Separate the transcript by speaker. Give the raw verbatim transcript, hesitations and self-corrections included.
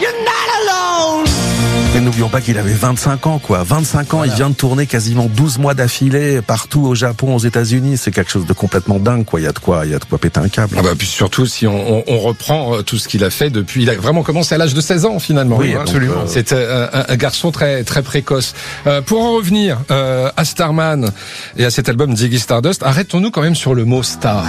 Speaker 1: Mais n'oublions pas qu'il avait vingt-cinq ans, quoi. vingt-cinq ans, voilà. Il vient de tourner quasiment douze mois d'affilée partout au Japon, aux États-Unis. C'est quelque chose de complètement dingue, quoi. Il y a de quoi, il y a de quoi péter un câble.
Speaker 2: Ah bah, puis surtout, si on, on, on reprend tout ce qu'il a fait depuis, il a vraiment commencé à l'âge de seize ans, finalement.
Speaker 1: Oui,
Speaker 2: hein,
Speaker 1: absolument.
Speaker 2: Euh, C'est un, un garçon très, très précoce. Euh, pour en revenir, euh, à Starman et à cet album Ziggy Stardust, arrêtons-nous quand même sur le mot star.